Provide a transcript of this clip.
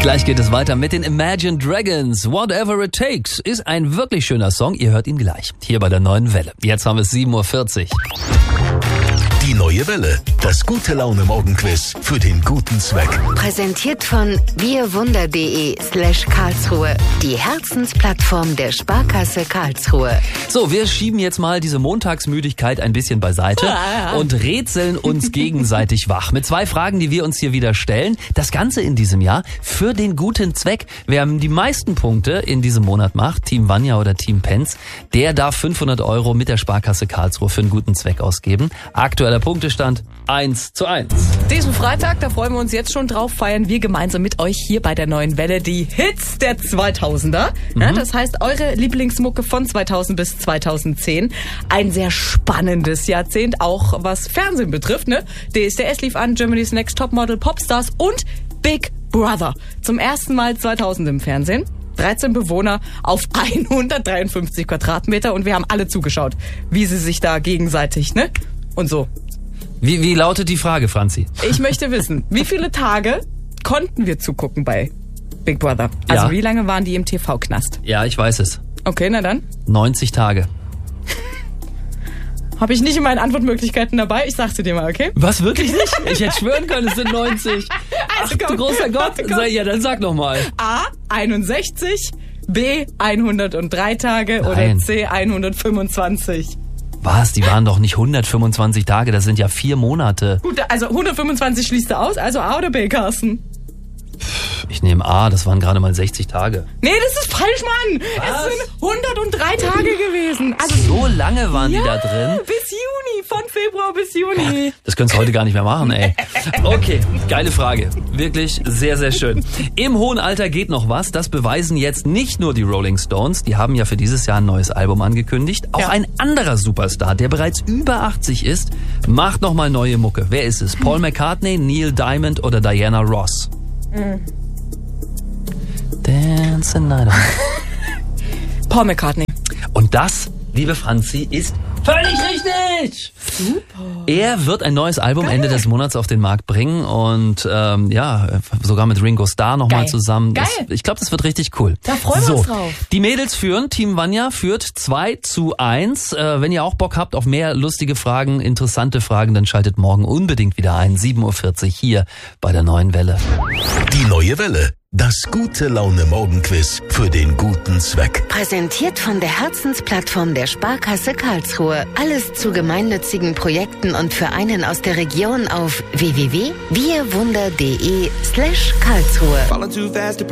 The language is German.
Gleich geht es weiter mit den Imagine Dragons. Whatever It Takes ist ein wirklich schöner Song. Ihr hört ihn gleich. Hier bei der Neuen Welle. Jetzt haben wir es 7.40 Uhr. Die Neue Welle. Das Gute-Laune-Morgenquiz für den guten Zweck. Präsentiert von wirwunder.de/Karlsruhe. Die Herzensplattform der Sparkasse Karlsruhe. So, wir schieben jetzt mal diese Montagsmüdigkeit ein bisschen beiseite und rätseln uns gegenseitig wach. Mit 2 Fragen, die wir uns hier wieder stellen. Das Ganze in diesem Jahr für den guten Zweck. Wer die meisten Punkte in diesem Monat macht, Team Vanja oder Team Penz, der darf 500 € mit der Sparkasse Karlsruhe für einen guten Zweck ausgeben. Aktueller Punktestand 1:1. Diesen Freitag, da freuen wir uns jetzt schon drauf, feiern wir gemeinsam mit euch hier bei der Neuen Welle die Hits der 2000er. Ja, das heißt, eure Lieblingsmucke von 2000 bis 2010. Ein sehr spannendes Jahrzehnt, auch was Fernsehen betrifft. Ne? DSDS lief an, Germany's Next Topmodel, Popstars und Big Brother. Zum ersten Mal 2000 im Fernsehen. 13 Bewohner auf 153 Quadratmeter und wir haben alle zugeschaut, wie sie sich da gegenseitig, ne? Und so. Wie lautet die Frage, Franzi? Ich möchte wissen, wie viele Tage konnten wir zugucken bei Big Brother? Also Ja. wie lange waren die im TV-Knast? Ja, ich weiß es. Okay, na dann. 90 Tage. Habe ich nicht in meinen Antwortmöglichkeiten dabei. Ich sag's dir mal, okay? Was, wirklich nicht? Ich hätte schwören können, es sind 90. Also Ach du komm. großer Gott. Komm. Ja, dann sag noch mal. A, 61, B, 103 Tage oder Nein. C, 125. Was? Die waren doch nicht 125 Tage, das sind ja 4 Monate. Gut, also 125 schließt du aus, also A oder B, Carsten? Ich nehme A, das waren gerade mal 60 Tage. Nee, das ist falsch, Mann! Was? Es sind 103 Tage gewesen. Also So lange waren die da drin? bis Juni, von Februar bis Juni. Das könntest du heute gar nicht mehr machen, ey. Okay, geile Frage. Wirklich sehr, sehr schön. Im hohen Alter geht noch was. Das beweisen jetzt nicht nur die Rolling Stones. Die haben ja für dieses Jahr ein neues Album angekündigt. Auch Ja. ein anderer Superstar, der bereits über 80 ist, macht nochmal neue Mucke. Wer ist es? Paul McCartney, Neil Diamond oder Diana Ross? Dance the night away. Paul McCartney. Und das, liebe Franzi, ist völlig richtig! Super. Er wird ein neues Album Ende des Monats auf den Markt bringen und sogar mit Ringo Starr nochmal Geil. zusammen. Geil. Ich glaube, das wird richtig cool. Da freuen wir uns drauf. Die Mädels führen, Team Vanja führt 2:1. Wenn ihr auch Bock habt auf mehr lustige Fragen, interessante Fragen, dann schaltet morgen unbedingt wieder ein, 7.40 Uhr hier bei der Neuen Welle. Die Neue Welle. Das Gute-Laune-Morgenquiz für den guten Zweck. Präsentiert von der Herzensplattform der Sparkasse Karlsruhe. Alles zu gemeinnützigen Projekten und Vereinen aus der Region auf www.wirwunder.de/Karlsruhe.